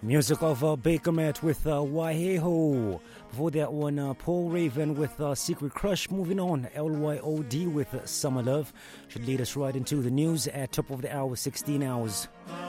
Music of Baker Met with Waiheho. Before that one, Paul Raven with Secret Crush. Moving on, LYOD with Summer Love. Should lead us right into the news at top of the hour, 16 hours.